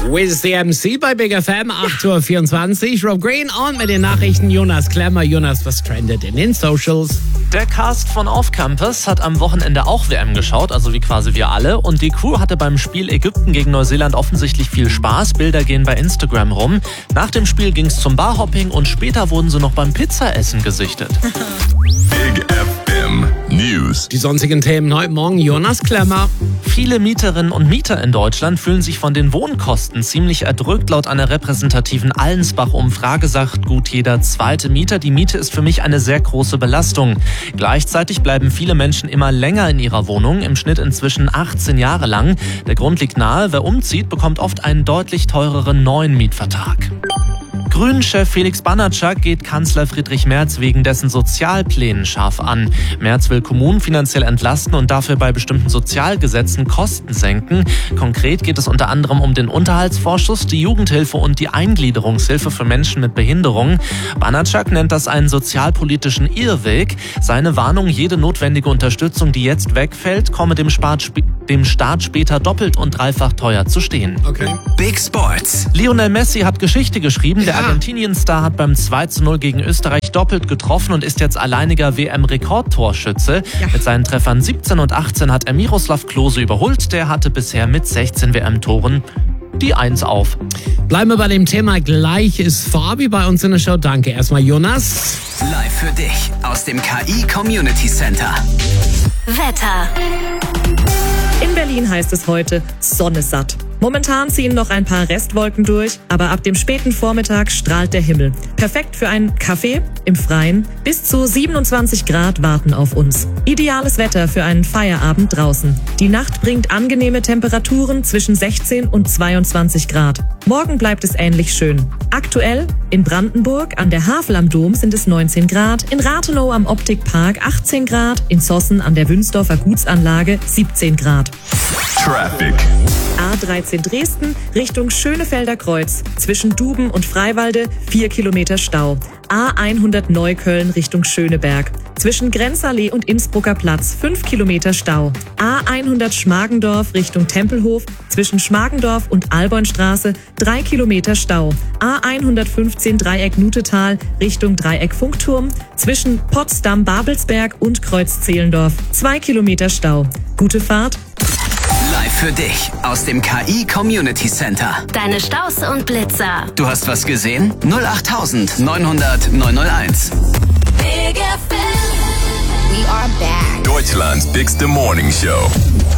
With the MC bei Big FM, 8:24 Uhr. Rob Green und mit den Nachrichten Jonas Klemmer. Jonas, was trendet in den Socials? Der Cast von Off Campus hat am Wochenende auch WM geschaut, also wie quasi wir alle. Und die Crew hatte beim Spiel Ägypten gegen Neuseeland offensichtlich viel Spaß. Bilder gehen bei Instagram rum. Nach dem Spiel ging es zum Barhopping und später wurden sie noch beim Pizzaessen gesichtet. Big FM News. Die sonstigen Themen heute Morgen, Jonas Klemmer. Viele Mieterinnen und Mieter in Deutschland fühlen sich von den Wohnkosten ziemlich erdrückt. Laut einer repräsentativen Allensbach-Umfrage sagt gut jeder zweite Mieter, die Miete ist für mich eine sehr große Belastung. Gleichzeitig bleiben viele Menschen immer länger in ihrer Wohnung, im Schnitt inzwischen 18 Jahre lang. Der Grund liegt nahe, wer umzieht, bekommt oft einen deutlich teureren neuen Mietvertrag. Grünen-Chef Felix Banatschak geht Kanzler Friedrich Merz wegen dessen Sozialplänen scharf an. Merz will Kommunen finanziell entlasten und dafür bei bestimmten Sozialgesetzen Kosten senken. Konkret geht es unter anderem um den Unterhaltsvorschuss, die Jugendhilfe und die Eingliederungshilfe für Menschen mit Behinderung. Banatschak nennt das einen sozialpolitischen Irrweg. Seine Warnung, jede notwendige Unterstützung, die jetzt wegfällt, komme dem Staat später doppelt und dreifach teuer zu stehen. Okay. Big Sports. Lionel Messi hat Geschichte geschrieben. Der Argentinien-Star hat beim 2:0 gegen Österreich doppelt getroffen und ist jetzt alleiniger WM-Rekordtorschütze. Mit seinen Treffern 17 und 18 hat er Miroslav Klose überholt. Der hatte bisher mit 16 WM-Toren die 1 auf. Bleiben wir bei dem Thema. Gleich ist Fabi bei uns in der Show. Danke erstmal, Jonas. Live für dich aus dem KI Community Center. Wetter. In Berlin heißt es heute Sonne satt. Momentan ziehen noch ein paar Restwolken durch, aber ab dem späten Vormittag strahlt der Himmel. Perfekt für einen Kaffee im Freien. Bis zu 27 Grad warten auf uns. Ideales Wetter für einen Feierabend draußen. Die Nacht bringt angenehme Temperaturen zwischen 16 und 22 Grad. Morgen bleibt es ähnlich schön. Aktuell in Brandenburg an der Havel am Dom sind es 19 Grad, in Rathenow am Optikpark 18 Grad, in Zossen an der Wünsdorfer Gutsanlage 17 Grad. Traffic. A13 Dresden Richtung Schönefelder Kreuz. Zwischen Duben und Freiwalde 4 Kilometer Stau. A100 Neukölln Richtung Schöneberg. Zwischen Grenzallee und Innsbrucker Platz 5 Kilometer Stau. A100 Schmargendorf Richtung Tempelhof. Zwischen Schmargendorf und Albornstraße 3 Kilometer Stau. A115 Dreieck Nutetal Richtung Dreieck Funkturm. Zwischen Potsdam-Babelsberg und Kreuz-Zehlendorf 2 Kilometer Stau. Gute Fahrt. Live für dich aus dem KI Community Center. Deine Staus und Blitzer. Du hast was gesehen? 08900 901. Big FM. We are back. Deutschland's bigste Morning Show.